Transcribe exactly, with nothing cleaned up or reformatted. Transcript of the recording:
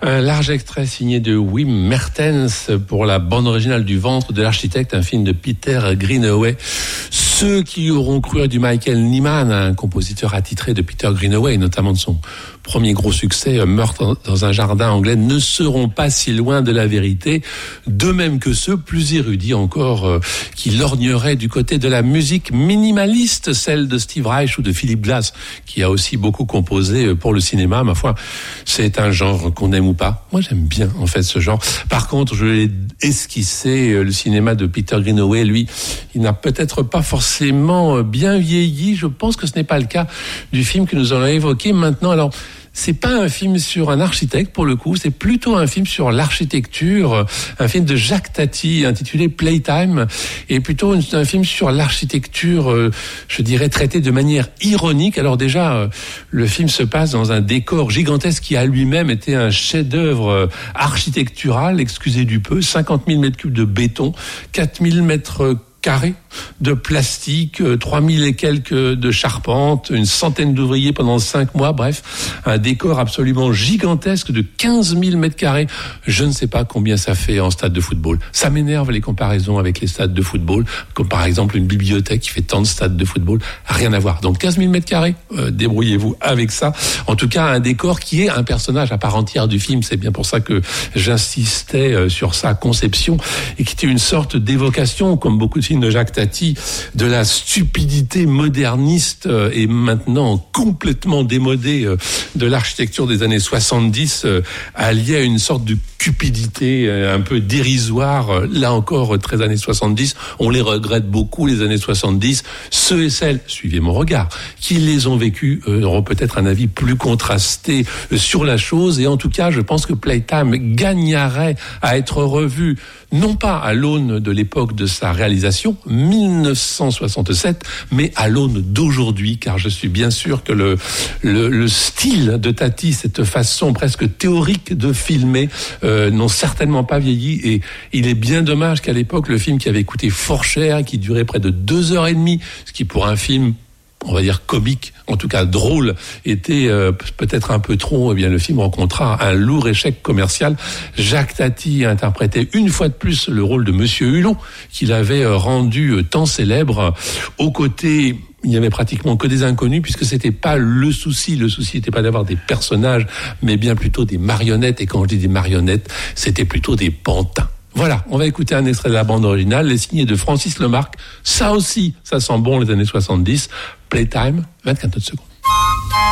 Un large extrait signé de Wim Mertens pour la bande originale du Ventre de l'architecte, un film de Peter Greenaway. Ceux qui auront cru à du Michael Nyman, un compositeur attitré de Peter Greenaway, notamment de son premier gros succès, Meurtre dans un jardin anglais, ne seront pas si loin de la vérité, de même que ceux plus érudits encore euh, qui lorgneraient du côté de la musique minimaliste, celle de Steve Reich ou de Philip Glass, qui a aussi beaucoup composé pour le cinéma. Ma foi, c'est un genre qu'on aime ou pas. Moi, j'aime bien, en fait, ce genre. Par contre, je l'ai esquissé, le cinéma de Peter Greenaway, lui, il n'a peut-être pas forcément bien vieilli. Je pense que ce n'est pas le cas du film que nous allons évoquer maintenant. Alors, c'est pas un film sur un architecte, pour le coup, c'est plutôt un film sur l'architecture, un film de Jacques Tati intitulé Playtime, et plutôt un film sur l'architecture, je dirais, traité de manière ironique. Alors déjà, le film se passe dans un décor gigantesque qui a lui-même été un chef-d'œuvre architectural, excusez du peu, cinquante mille mètres cubes de béton, quatre mille mètres carrés de plastique, trois mille et quelques de charpente, une centaine d'ouvriers pendant cinq mois, bref, un décor absolument gigantesque de quinze mille mètres carrés. Je ne sais pas combien ça fait en stade de football. Ça m'énerve les comparaisons avec les stades de football, comme par exemple une bibliothèque qui fait tant de stades de football, rien à voir. Donc quinze mille mètres carrés, euh, débrouillez-vous avec ça. En tout cas, un décor qui est un personnage à part entière du film, c'est bien pour ça que j'insistais euh, sur sa conception, et qui était une sorte d'évocation, comme beaucoup de films de Jacques Tati, de la stupidité moderniste euh, et maintenant complètement démodée euh, de l'architecture des années soixante-dix, euh, alliée à une sorte de cupidité euh, un peu dérisoire. Euh, là encore, euh, très années soixante-dix, on les regrette beaucoup, les années soixante-dix. Ceux et celles, suivez mon regard, qui les ont vécus euh, auront peut-être un avis plus contrasté euh, sur la chose, et en tout cas, je pense que Playtime gagnerait à être revu, non pas à l'aune de l'époque de sa réalisation, mille neuf cent soixante-sept, mais à l'aune d'aujourd'hui, car je suis bien sûr que le, le, le style de Tati, cette façon presque théorique de filmer, euh, n'ont certainement pas vieilli, et il est bien dommage qu'à l'époque, le film qui avait coûté fort cher, qui durait près de deux heures et demie, ce qui pour un film, on va dire comique, en tout cas drôle, était euh, peut-être un peu trop. Eh bien, le film rencontra un lourd échec commercial. Jacques Tati interprétait une fois de plus le rôle de Monsieur Hulot, qu'il avait euh, rendu euh, tant célèbre. Aux côtés, il n'y avait pratiquement que des inconnus, puisque c'était pas le souci. Le souci n'était pas d'avoir des personnages, mais bien plutôt des marionnettes. Et quand je dis des marionnettes, c'était plutôt des pantins. Voilà, on va écouter un extrait de la bande originale, les signés de Francis Lemarque. Ça aussi, ça sent bon les années soixante-dix. Playtime, vingt-quatre secondes.